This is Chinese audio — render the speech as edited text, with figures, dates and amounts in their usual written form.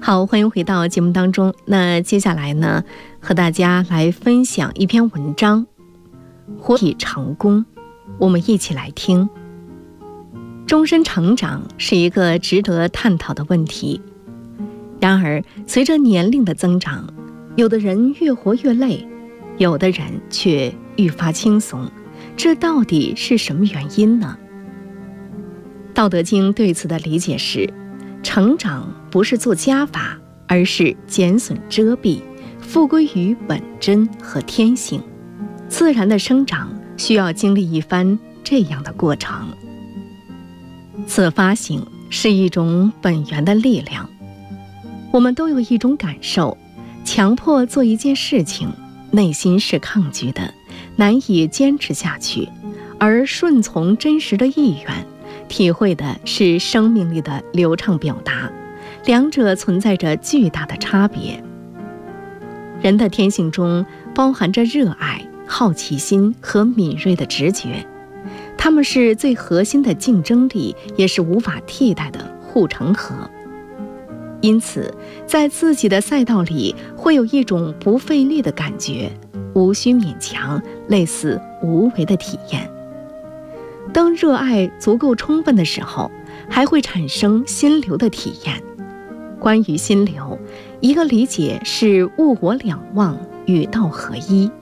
好，欢迎回到节目当中。那接下来呢，和大家来分享一篇文章，活体成功。我们一起来听。终身成长是一个值得探讨的问题。然而，随着年龄的增长，有的人越活越累，有的人却愈发轻松，这到底是什么原因呢？道德经对此的理解是：成长不是做加法，而是减损遮蔽，复归于本真和天性。自然的生长需要经历一番这样的过程。自发性是一种本源的力量。我们都有一种感受，强迫做一件事情，内心是抗拒的，难以坚持下去，而顺从真实的意愿，体会的是生命力的流畅表达，两者存在着巨大的差别。人的天性中包含着热爱、好奇心和敏锐的直觉，它们是最核心的竞争力，也是无法替代的护城河。因此，在自己的赛道里，会有一种不费力的感觉，无需勉强，类似无为的体验。当热爱足够充分的时候，还会产生心流的体验。关于心流，一个理解是物我两忘，与道合一。